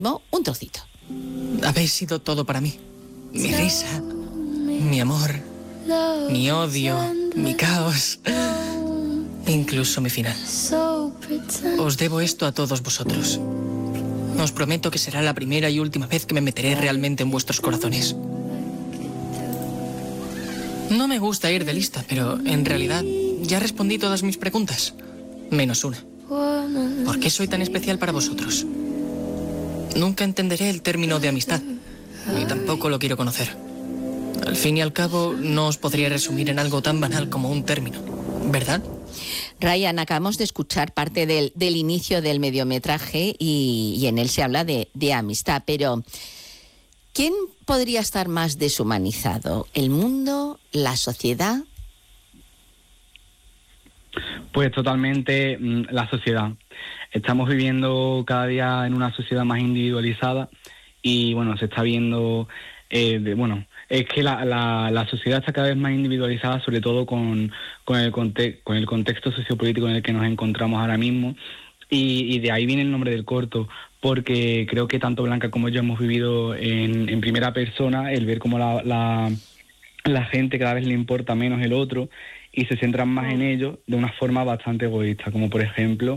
¿no? Un trocito. Habéis sido todo para mí. Mi risa, mi amor, mi odio, mi caos, incluso mi final. Os debo esto a todos vosotros. Os prometo que será la primera y última vez que me meteré realmente en vuestros corazones. No me gusta ir de lista, pero en realidad ya respondí todas mis preguntas, menos una. ¿Por qué soy tan especial para vosotros? Nunca entenderé el término de amistad, ni tampoco lo quiero conocer. Al fin y al cabo, no os podría resumir en algo tan banal como un término, ¿verdad? Ryan, acabamos de escuchar parte del inicio del mediometraje y en él se habla de amistad, pero ¿quién podría estar más deshumanizado? ¿El mundo? ¿La sociedad? Pues totalmente la sociedad. Estamos viviendo cada día en una sociedad más individualizada y bueno, se está viendo, es que la sociedad está cada vez más individualizada, sobre todo con el contexto sociopolítico en el que nos encontramos ahora mismo, y de ahí viene el nombre del corto, porque creo que tanto Blanca como yo hemos vivido en primera persona el ver cómo la gente cada vez le importa menos el otro y se centran más en ello de una forma bastante egoísta, como por ejemplo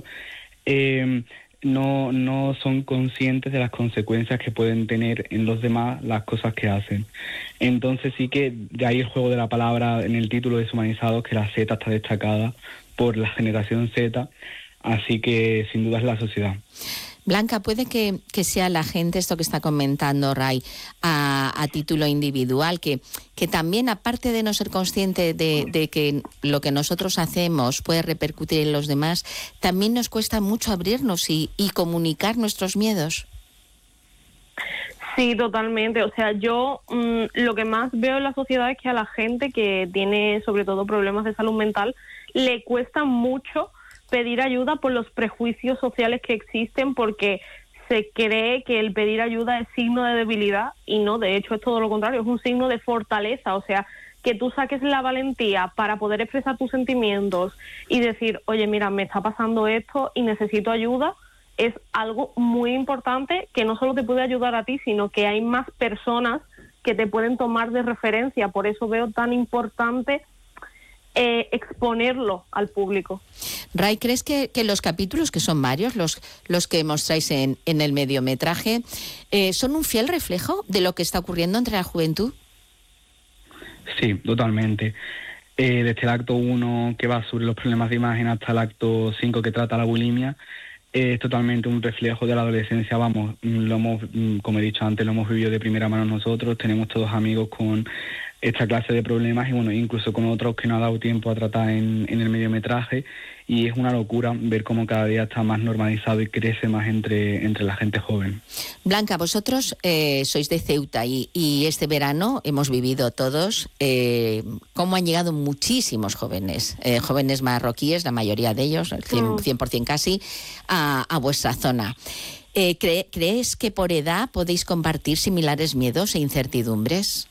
no son conscientes de las consecuencias que pueden tener en los demás las cosas que hacen. Entonces sí que de ahí el juego de la palabra en el título Deshumanizados, que la Z está destacada por la generación Z, así que sin duda es la sociedad. Blanca, puede que sea la gente, esto que está comentando Ray, a título individual, que también, aparte de no ser consciente de que lo que nosotros hacemos puede repercutir en los demás, también nos cuesta mucho abrirnos y comunicar nuestros miedos. Sí, totalmente. O sea, yo lo que más veo en la sociedad es que a la gente que tiene sobre todo problemas de salud mental le cuesta mucho pedir ayuda por los prejuicios sociales que existen, porque se cree que el pedir ayuda es signo de debilidad y no, de hecho es todo lo contrario, es un signo de fortaleza. O sea, que tú saques la valentía para poder expresar tus sentimientos y decir, oye, mira, me está pasando esto y necesito ayuda, es algo muy importante que no solo te puede ayudar a ti, sino que hay más personas que te pueden tomar de referencia. Por eso veo tan importante exponerlo al público. Ray, ¿crees que los capítulos, que son varios, los que mostráis en el mediometraje, son un fiel reflejo de lo que está ocurriendo entre la juventud? Sí, totalmente. Desde el acto 1, que va sobre los problemas de imagen, hasta el acto 5, que trata la bulimia, es totalmente un reflejo de la adolescencia. Vamos, como he dicho antes, lo hemos vivido de primera mano nosotros, tenemos todos amigos con esta clase de problemas y bueno, incluso con otros que no ha dado tiempo a tratar en el mediometraje, y es una locura ver cómo cada día está más normalizado y crece más entre la gente joven. Blanca, vosotros sois de Ceuta y este verano hemos vivido todos cómo han llegado muchísimos jóvenes marroquíes, la mayoría de ellos, el 100% casi, a vuestra zona. ¿Crees que por edad podéis compartir similares miedos e incertidumbres?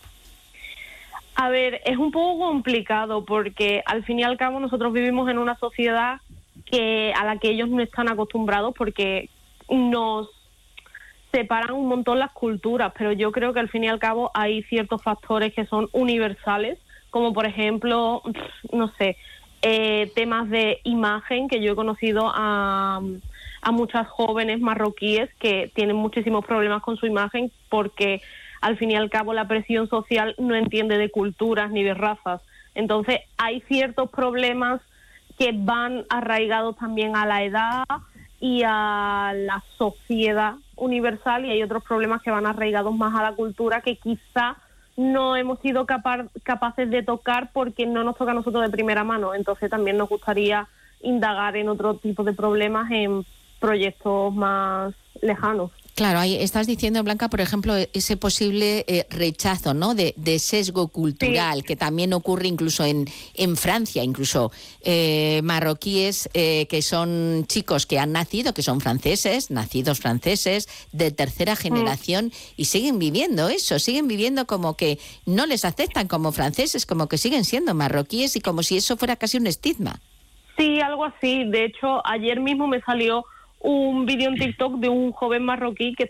A ver, es un poco complicado porque al fin y al cabo nosotros vivimos en una sociedad a la que ellos no están acostumbrados, porque nos separan un montón las culturas, pero yo creo que al fin y al cabo hay ciertos factores que son universales, como por ejemplo, no sé, temas de imagen, que yo he conocido a muchas jóvenes marroquíes que tienen muchísimos problemas con su imagen porque al fin y al cabo la presión social no entiende de culturas ni de razas. Entonces hay ciertos problemas que van arraigados también a la edad y a la sociedad universal, y hay otros problemas que van arraigados más a la cultura que quizá no hemos sido capaces de tocar porque no nos toca a nosotros de primera mano. Entonces también nos gustaría indagar en otro tipo de problemas en proyectos más lejanos. Claro, ahí estás diciendo, Blanca, por ejemplo, ese posible rechazo, ¿no?, de sesgo cultural, sí, que también ocurre incluso en Francia, incluso marroquíes que son chicos que han nacido, que son franceses, nacidos franceses, de tercera generación, y siguen viviendo eso, siguen viviendo como que no les aceptan como franceses, como que siguen siendo marroquíes y como si eso fuera casi un estigma. Sí, algo así. De hecho, ayer mismo me salió un vídeo en TikTok de un joven marroquí que